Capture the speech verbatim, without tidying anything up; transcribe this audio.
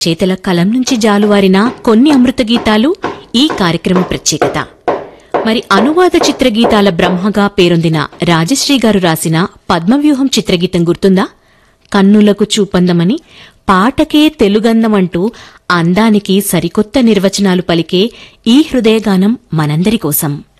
చేతల కలం నుంచి జాలువారిన కొన్ని అమృత గీతాలు ఈ కార్యక్రమం ప్రత్యేకత. మరి అనువాద చిత్రగీతాల బ్రహ్మగా పేరొందిన రాజశ్రీ గారు రాసిన పద్మవ్యూహం చిత్రగీతం గుర్తుందా? కన్నులకు చూపందమని పాటకే తెలుగందమంటూ అందానికి సరికొత్త నిర్వచనాలు పలికే ఈ హృదయగానం మనందరి కోసం.